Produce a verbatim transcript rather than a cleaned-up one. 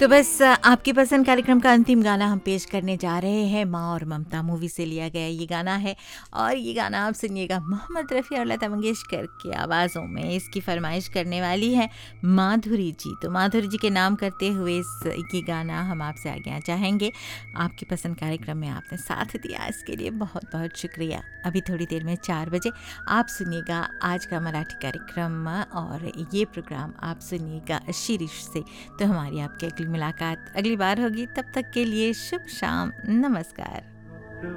तो बस अ, आपकी पसंद कार्यक्रम का अंतिम गाना हम पेश करने जा रहे हैं। माँ और ममता मूवी से लिया गया ये गाना है और ये गाना आप सुनिएगा मोहम्मद रफ़ी और लता मंगेशकर की आवाज़ों में। इसकी फरमाइश करने वाली है माधुरी जी। तो माधुरी जी के नाम करते हुए इस ये गाना हम आपसे आज्ञा चाहेंगे। आपकी पसंद कार्यक्रम में आपने साथ दिया, इसके लिए बहुत बहुत शुक्रिया। अभी थोड़ी देर में चार बजे आप सुनिएगा आज का मराठी कार्यक्रम और ये प्रोग्राम आप सुनिएगा शीरिश से। तो हमारी आपकी अगली मुलाकात अगली बार होगी, तब तक के लिए शुभ शाम, नमस्कार।